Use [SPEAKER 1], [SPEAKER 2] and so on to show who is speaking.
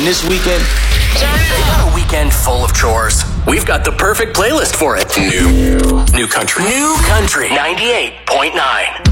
[SPEAKER 1] And this weekend,
[SPEAKER 2] a weekend full of chores. We've got the perfect playlist for it. New country. New country. 98.9.